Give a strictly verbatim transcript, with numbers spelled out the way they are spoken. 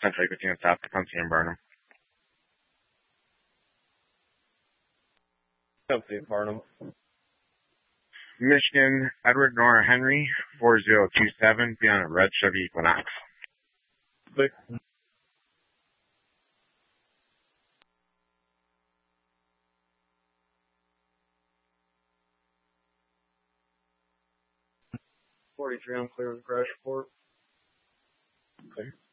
Central Equity and South Tecumseh and Burnham. Tecumseh and Burnham. Michigan, Edward Nora Henry, four zero two seven, be on a red Chevy Equinox. Click. forty-three unclear with the crash report. Okay.